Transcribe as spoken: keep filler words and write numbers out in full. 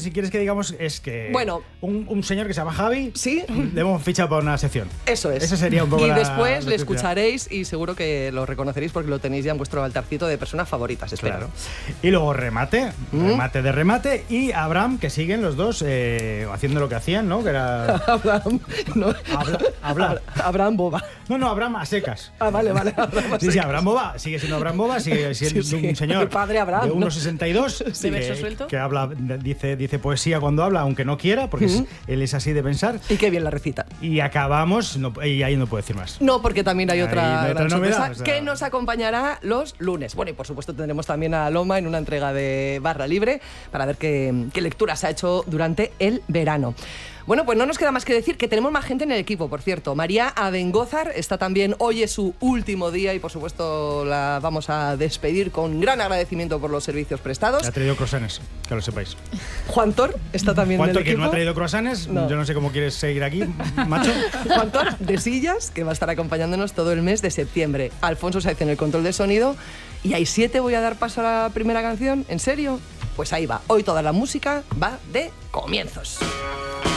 si quieres que digamos, es que bueno, un, un señor que se llama Javi, ¿sí? Le hemos fichado para una sección. Eso es. Ese sería un poco Y la, después la le escucharéis y seguro que lo reconoceréis porque lo tenéis ya en vuestro altarcito de personas favoritas, espero. Claro. Y luego remate, ¿Mm? remate de remate, y Abraham, que siguen los dos eh, haciendo lo que hacían, ¿no? Que era... Abraham, no. Habla, hablar. Abraham Boba. No, no, Abraham a secas. Ah, vale, vale. Abraham a Sí, sí, secas. Abraham Boba, sigue siendo Abraham Boba, sigue siendo Sí, sí. un señor El padre Abraham, de ¿no? uno sesenta y dos, ¿De verso suelto? que, que habla, dice, dice poesía cuando habla, aunque no quiera, porque es- Ujú. él es así de pensar. Y qué bien la recita. Y acabamos, no, y ahí no puedo decir más. No, porque también hay Ahí otra, hay otra gran novedad, sorpresa o sea. que nos acompañará los lunes. Bueno, y por supuesto tendremos también a Loma en una entrega de Barra Libre para ver qué, qué lecturas ha hecho durante el verano. Bueno, pues no nos queda más que decir que tenemos más gente en el equipo, por cierto. María Abengózar está también, hoy es su último día y por supuesto la vamos a despedir con gran agradecimiento por los servicios prestados. Me ha traído croissants, que lo sepáis. Juan Tor está también ¿Cuánto en el que equipo. no ha traído croissants? No. Yo no sé cómo quieres seguir aquí, macho. Juan Tor de Sillas, que va a estar acompañándonos todo el mes de septiembre. Alfonso Saiz en el control de sonido. Y hay siete, voy a dar paso a la primera canción. ¿En serio? Pues ahí va. Hoy toda la música va de comienzos.